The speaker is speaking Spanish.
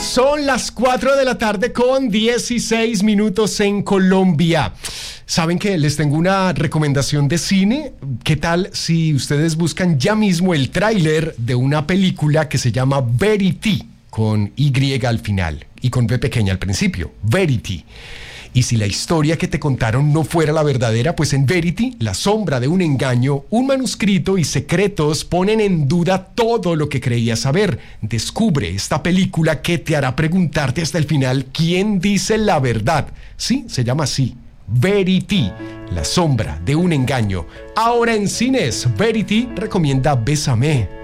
Son las 4 de la tarde con 16 minutos en Colombia. ¿Saben qué? Les tengo una recomendación de cine. ¿Qué tal si ustedes buscan ya mismo el tráiler de una película que se llama Verity, con Y al final y con B pequeña al principio? Verity. Y si la historia que te contaron no fuera la verdadera, pues en Verity, la sombra de un engaño, un manuscrito y secretos ponen en duda todo lo que creías saber. Descubre esta película que te hará preguntarte hasta el final quién dice la verdad. Sí, se llama así. Verity, la sombra de un engaño. Ahora en cines, Verity recomienda Bésame.